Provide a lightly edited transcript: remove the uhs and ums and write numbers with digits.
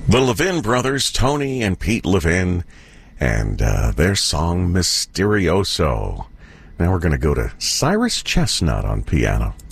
The Levin brothers, Tony and Pete Levin, and their song Mysterioso. Now we're going to go to Cyrus Chestnut on piano.